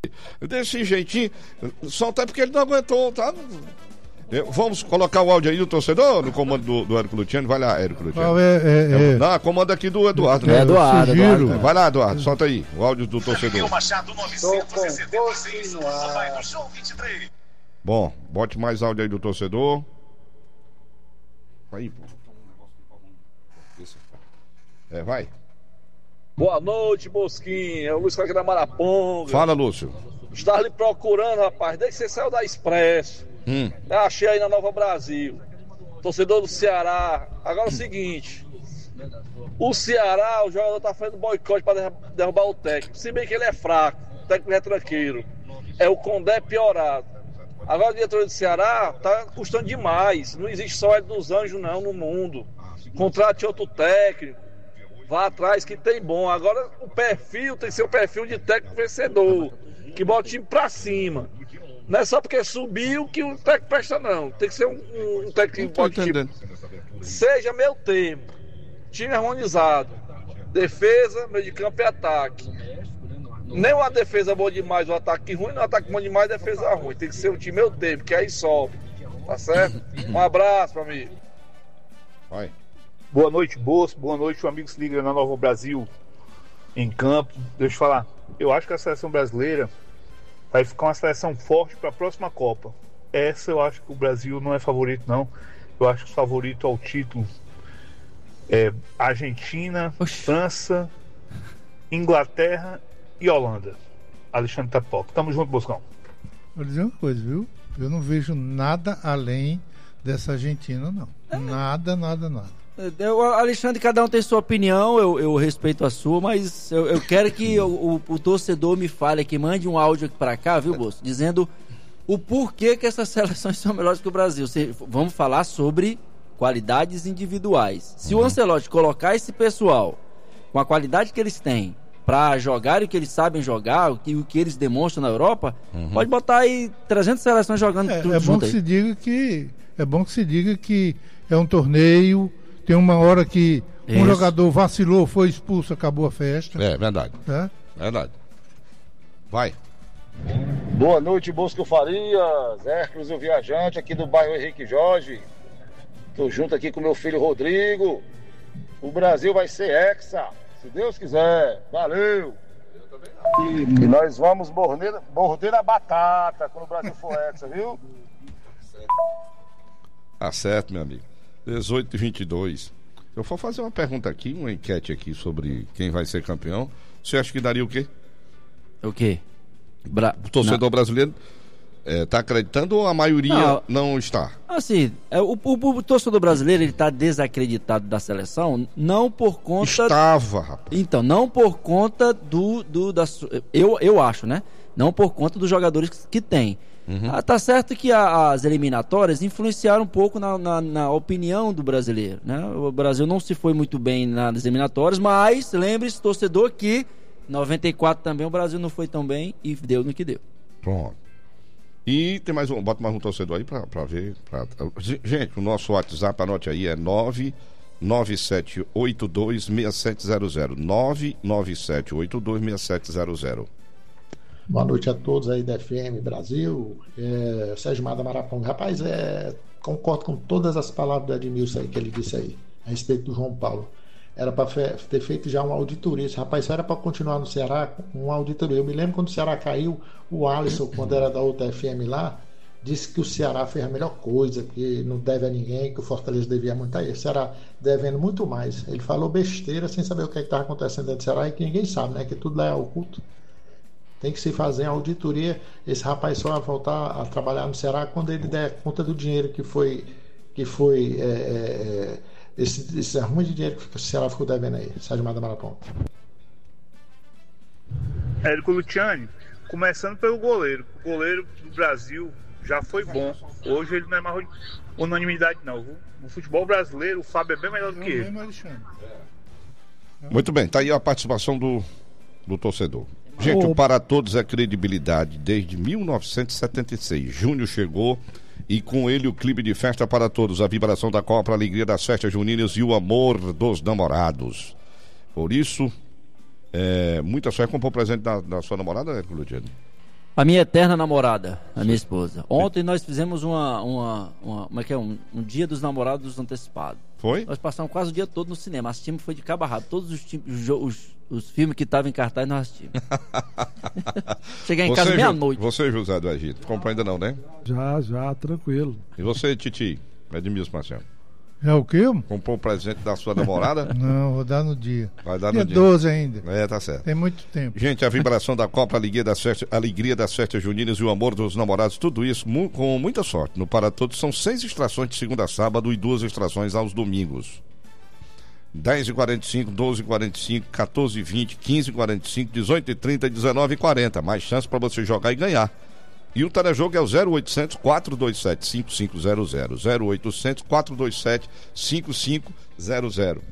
Desse jeitinho, só até porque ele não aguentou, tá? Vamos colocar o áudio aí do torcedor no comando do Érico Luciano. Vai lá, Érico Luciano. Não, comando aqui do Eduardo, né? Eduardo. Vai lá, Eduardo, solta aí o áudio do torcedor. Bom, bote mais áudio aí do torcedor. Aí, pô. Vai. Boa noite, Bosquinha. É o Luiz Cláudio da Maraponga. Fala, Lúcio. Estava lhe procurando, rapaz, desde que você saiu da Expresso. Eu achei aí na Nova Brasil. Torcedor do Ceará. Agora é o seguinte: o Ceará, o jogador tá fazendo boicote para derrubar o técnico. Se bem que ele é fraco, o técnico é tranqueiro. É o Condé piorado. Agora o diretor do Ceará tá custando demais. Não existe só Hélio dos Anjos não no mundo. Contrate outro técnico. Vá atrás que tem bom. Agora o perfil tem que ser o perfil de técnico vencedor, que bota o time pra cima. Não é só porque subiu que o técnico presta, não. Tem que ser um técnico que bota o time. Seja meu termo. Time harmonizado. Defesa, meio de campo e ataque. Nem uma defesa boa demais, um ataque ruim, nem um ataque bom demais, defesa ruim. Tem que ser um time meu termo, que aí sobe. Tá certo? Um abraço, meu amigo. Vai. Boa noite, Bosco. Boa noite, o amigo se liga na Nova Brasil em campo. Deixa eu falar, eu acho que a seleção brasileira vai ficar uma seleção forte para a próxima Copa. Essa eu acho que o Brasil não é favorito, não. Eu acho que o favorito ao título é Argentina, França, Inglaterra e Holanda. Alexandre Tapoca. Tamo junto, Boscão. Vou dizer uma coisa, viu? Eu não vejo nada além dessa Argentina, não. Nada. Alexandre, cada um tem sua opinião, eu respeito a sua, mas eu quero que o torcedor me fale aqui, mande um áudio aqui pra cá, viu, Bolso? Dizendo o porquê que essas seleções são melhores que o Brasil. Vamos falar sobre qualidades individuais. Se o Ancelotti colocar esse pessoal com a qualidade que eles têm pra jogar o que eles sabem jogar, o que eles demonstram na Europa, pode botar aí 300 seleções jogando tudo junto. É bom que se diga que é um torneio. Tem uma hora que um jogador vacilou, foi expulso, acabou a festa. É verdade. Verdade. Vai. Boa noite, Bosco Farias, Hércules, o viajante aqui do bairro Henrique Jorge. Tô junto aqui com meu filho Rodrigo. O Brasil vai ser hexa, se Deus quiser. Valeu. E nós vamos morder a batata quando o Brasil for hexa, viu? Tá certo, meu amigo. 18h22. Eu vou fazer uma pergunta aqui, uma enquete aqui sobre quem vai ser campeão. Você acha que daria o quê? O quê? O torcedor brasileiro está acreditando ou a maioria não está? Assim, o torcedor brasileiro ele está desacreditado da seleção, não por conta... Estava, rapaz. Então, não por conta eu acho, né? Não por conta dos jogadores que tem. Tá certo que as eliminatórias influenciaram um pouco na opinião do brasileiro, né? O Brasil não se foi muito bem nas eliminatórias, mas lembre-se, torcedor, que 94 também o Brasil não foi tão bem e deu no que deu. Pronto. E tem mais bota mais um torcedor aí pra ver. Gente, o nosso WhatsApp, anote aí, é 997826700. 997826700. Boa noite a todos aí da FM Brasil. Sérgio Mada Maraponga. Rapaz, concordo com todas as palavras do Edmilson aí que ele disse aí, a respeito do João Paulo. Era para ter feito já uma auditoria. Rapaz, só era para continuar no Ceará com uma auditoria. Eu me lembro quando o Ceará caiu, o Alisson, quando era da outra FM lá, disse que o Ceará fez a melhor coisa, que não deve a ninguém, que o Fortaleza devia muito a ele. O Ceará devendo muito mais. Ele falou besteira sem saber o que estava acontecendo dentro do Ceará e que ninguém sabe, né? Que tudo lá é oculto. Tem que se fazer a auditoria. Esse rapaz só vai voltar a trabalhar no Ceará quando ele der conta do dinheiro que foi esse arrumo de dinheiro que o Ceará ficou devendo aí. Sérgio Mada Maraponga. Érico Luciani, começando pelo goleiro. O goleiro do Brasil já foi bom. Hoje ele não é mais unanimidade, não. No futebol brasileiro, o Fábio é bem melhor do que ele. Muito bem, tá aí a participação do torcedor. Gente, o Para Todos é credibilidade desde 1976. Júnior chegou e com ele o clipe de Festa para Todos, a vibração da Copa, a alegria das festas juninas e o amor dos namorados. Por isso, muita fé. Comprou presente da sua namorada, Érico Luciani? A minha eterna namorada, a minha esposa. Ontem nós fizemos como é que é? Um dia dos namorados antecipado. Foi? Nós passamos quase o dia todo no cinema. Assistimos, foi de cabo a rabo. Todos os filmes que estavam em cartaz nós assistimos. Cheguei em casa meia-noite. Você, José do Egito, comprou ainda não, né? Já, tranquilo. E você, Titi? Edmilson Marcelo? É o quê? Comprou o presente da sua namorada? Não, vou dar no dia. Vai dar dia no dia 12 ainda. Tá certo. Tem muito tempo. Gente, a vibração da Copa, a alegria das festas juninas e o amor dos namorados, tudo isso com muita sorte. No Para Todos são 6 extrações de segunda a sábado e 2 extrações aos domingos. 10h45, 12h45, 14h20, 15h45, 18h30, 19h40. Mais chance para você jogar e ganhar. E o telejogo é o 0800 427 5500. 0800 427 5500.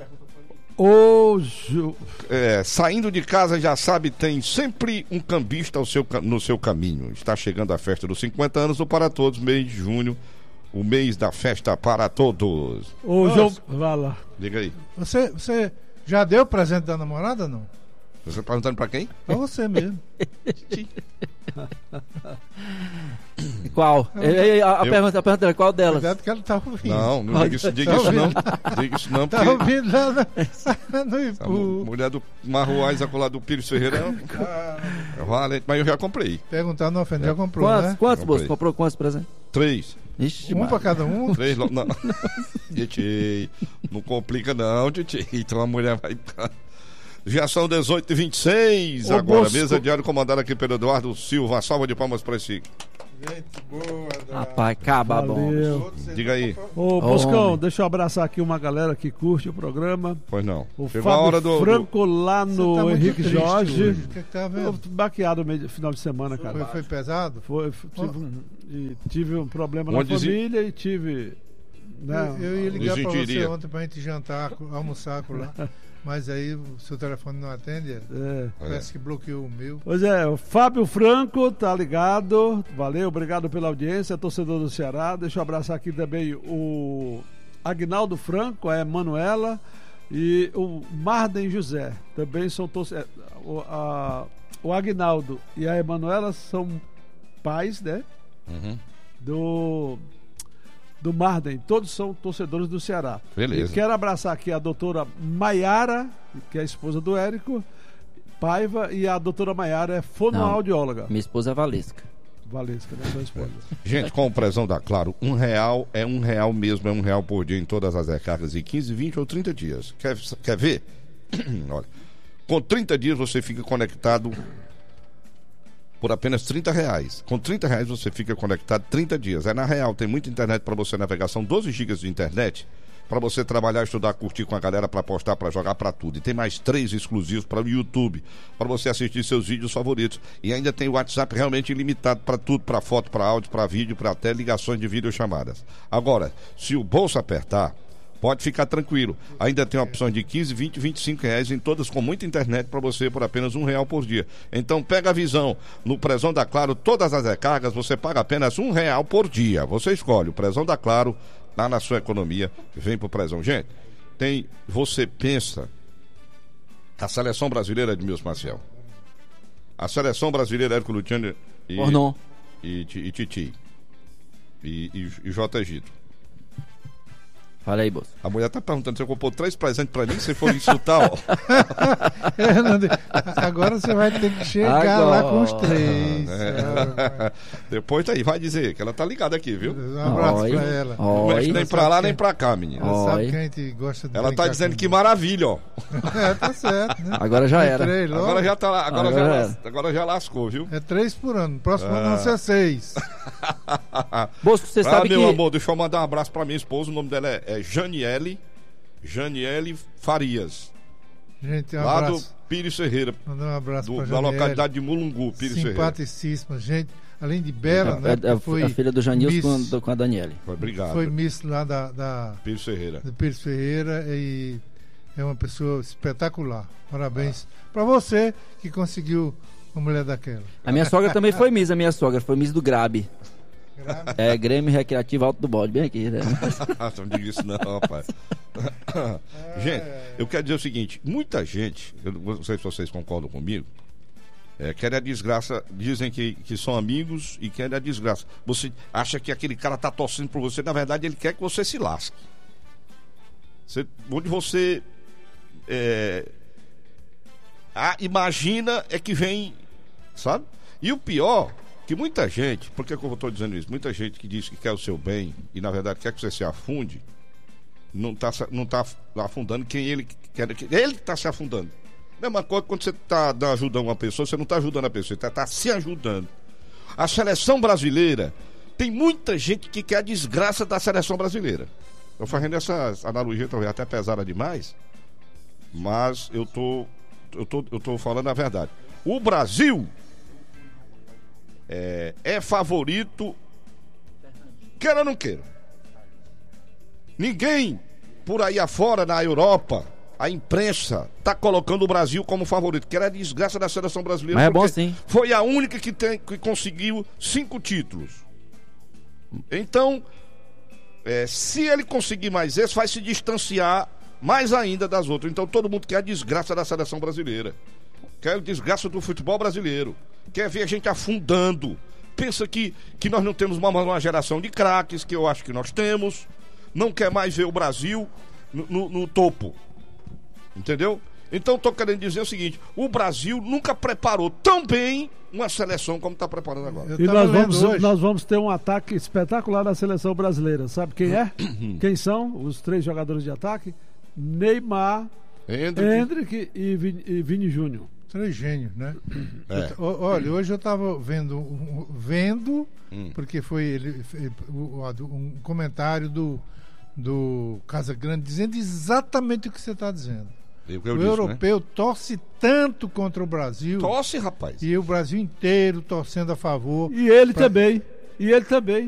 Saindo de casa, já sabe, tem sempre um cambista no seu caminho. Está chegando a festa dos 50 anos do Para Todos, mês de junho, o mês da festa para todos. João, vai lá. Diga aí. Você já deu presente da namorada, não? Você está perguntando para quem? Pra você mesmo. Qual? A pergunta era qual delas? Cuidado que ela tá ouvindo. Não diga isso não. Diga isso não, porque... Tá ouvindo lá no Ipu. A mulher do Marruais, acolá do Pires Ferreira, valente, mas eu já comprei. Perguntar não ofende, já comprou, quantos, né? Quantos, moço? Comprou quantos presentes? 3. Ixi, um para cada um? 3, não. Titi, não complica não, Titi. Então a mulher vai... Já são 18h26 agora. Bosco. Mesa diário comandada aqui pelo Eduardo Silva. Salva de palmas para esse. Gente boa. Rapaz, acaba bom. Diga aí. Ô, Boscão, deixa eu abraçar aqui uma galera que curte o programa. Pois não. O Fábio a hora Franco lá no tá Henrique Jorge. O que tá vendo? Baqueado no final de semana, cara. Foi pesado? Tive um problema na família e tive... Né, eu ia ligar para você ontem pra gente jantar, almoçar lá. Mas aí o seu telefone não atende, parece que bloqueou o meu. Pois é, o Fábio Franco tá ligado, valeu, obrigado pela audiência, torcedor do Ceará. Deixa eu abraçar aqui também o Agnaldo Franco, a Emanuela e o Marden José, também são torcedores. O Agnaldo e a Emanuela são pais, né? Do Marden, todos são torcedores do Ceará. Beleza. E quero abraçar aqui a doutora Maiara, que é a esposa do Érico Paiva, e a doutora Maiara é fonoaudióloga. Minha esposa é Valesca. Valesca, né? Sua esposa. Gente, com o presão da Claro, R$1 é R$1 mesmo, é R$1 por dia em todas as recargas de 15, 20 ou 30 dias. Quer ver? Olha, com 30 dias você fica conectado por apenas R$30. Com R$30 você fica conectado 30 dias. É na Real, tem muita internet para você navegação, 12 GB de internet para você trabalhar, estudar, curtir com a galera, para postar, para jogar, para tudo. E tem mais 3 exclusivos para o YouTube, para você assistir seus vídeos favoritos. E ainda tem o WhatsApp realmente ilimitado para tudo, para foto, para áudio, para vídeo, para até ligações de videochamadas. Agora, se o bolso apertar, pode ficar tranquilo. Ainda tem opções de 15, 20, R$25 em todas com muita internet para você por apenas R$1 por dia. Então pega a visão. No Prezão da Claro, todas as recargas você paga apenas R$1 por dia. Você escolhe. O Prezão da Claro tá na sua economia. Vem pro Prezão. Gente, você pensa a seleção brasileira de Edmilson Maciel. A seleção brasileira Érico Luciano e Titi. E J. Egito. Fala aí, moço. A mulher tá perguntando se eu comprou 3 presentes pra mim, se for insultar, ó. Agora você vai ter que chegar lá com os 3. Depois tá aí, vai dizer que ela tá ligada aqui, viu? Um abraço pra ela. Não mexe nem pra lá, nem pra cá, menina. Ela sabe que a gente gosta de ela tá dizendo que maravilha, ó. Tá certo, né? Agora já era. Agora já tá lá, agora já lascou, viu? É 3 por ano. Próximo ano vão ser 6. Bosco, você sabe meu amor, deixa eu mandar um abraço pra minha esposa, o nome dela é Janiele Farias. Gente, um lá abraço. Do Pires Ferreira. Mandar um abraço pra da localidade de Mulungu, Pires Ferreira. Simpaticíssima, gente. Além de bela, né? Foi a filha do Janilson com a Daniele. Obrigado. Foi Miss lá da Pires Ferreira. Do Pires Ferreira e é uma pessoa espetacular. Parabéns pra você que conseguiu uma mulher daquela. A minha sogra também foi Miss, foi Miss do Grabe. É, Grêmio Recreativo Alto do Bode, bem aqui, né? Não diga isso não, rapaz. Gente, eu quero dizer o seguinte, muita gente, eu não sei se vocês concordam comigo, Querem a desgraça, dizem que são amigos e querem a desgraça. Você acha que aquele cara tá torcendo por você, na verdade ele quer que você se lasque. Onde você imagina é que vem, sabe? E o pior, que muita gente, por que eu estou dizendo isso? Muita gente que diz que quer o seu bem e na verdade quer que você se afunde, não tá afundando quem ele quer. Ele que está se afundando. Mesma coisa quando você está ajudando uma pessoa, você não está ajudando a pessoa, você está se ajudando. A seleção brasileira, tem muita gente que quer a desgraça da seleção brasileira. Estou fazendo essa analogia, talvez até pesada demais, mas eu tô falando a verdade. O Brasil é favorito, queira ou não queira. Ninguém por aí afora, na Europa, a imprensa está colocando o Brasil como favorito, que era a desgraça da seleção brasileira. Mas é bom sim. Foi a única que conseguiu 5 títulos. Então, se ele conseguir mais esse, vai se distanciar mais ainda das outras. Então todo mundo quer a desgraça da seleção brasileira, quer a desgraça do futebol brasileiro, quer ver a gente afundando. Pensa que nós não temos uma geração de craques, que eu acho que nós temos. Não quer mais ver o Brasil no topo. Entendeu? Então estou querendo dizer o seguinte: o Brasil nunca preparou tão bem uma seleção como está preparando agora. E nós vamos ter um ataque espetacular da seleção brasileira. Sabe quem é? Quem são os 3 jogadores de ataque? Neymar, Endrick e Vini Júnior. 3 gênios, né? Olha, hoje eu estava vendo, porque foi um comentário do Casagrande dizendo exatamente o que você está dizendo. O europeu torce tanto contra o Brasil. Torce, rapaz. E o Brasil inteiro torcendo a favor. E ele também.